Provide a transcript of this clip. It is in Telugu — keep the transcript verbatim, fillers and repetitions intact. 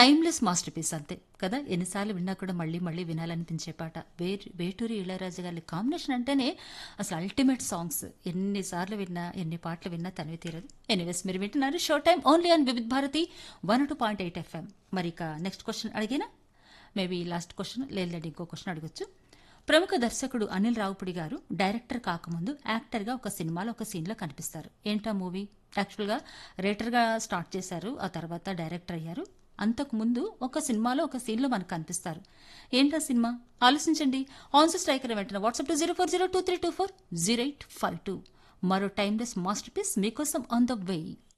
టైమ్లెస్ మాస్టర్ పీస్ అంతే కదా. ఎన్నిసార్లు విన్నా కూడా మళ్ళీ మళ్ళీ వినాలనిపించే పాట. వే వేటూరి ఇళయరాజా గారి కాంబినేషన్ అంటేనే అసలు అల్టిమేట్ సాంగ్స్. ఎన్నిసార్లు విన్నా ఎన్ని పాటలు విన్నా తనివి తీరదు. ఎనీవేస్, మీరు వింటున్నారు show time only on Vividh Bharati one two point eight FM. మరి ఇక నెక్స్ట్ క్వశ్చన్ అడిగినా మేబీ లాస్ట్ క్వశ్చన్ లేదండి, ఇంకో క్వశ్చన్ అడగచ్చు. ప్రముఖ దర్శకుడు అనిల్ రావుపుడి గారు డైరెక్టర్ కాకముందు యాక్టర్గా ఒక సినిమాలో ఒక సీన్లో కనిపిస్తారు. ఏంటా మూవీ? యాక్చువల్గా రైటర్గా స్టార్ట్ చేశారు, ఆ తర్వాత డైరెక్టర్ అయ్యారు. అంతకు ముందు ఒక సినిమాలో ఒక సీన్లో మనకు కనిపిస్తారు. ఏంటా సినిమా? ఆలోచించండి. ఆన్సర్ స్ట్రైకర్ వెంటనే WhatsApp to zero four zero two three two four zero eight five two. మరో టైమ్లెస్ మాస్టర్ పీస్ మీకోసం ఆన్ ద వే.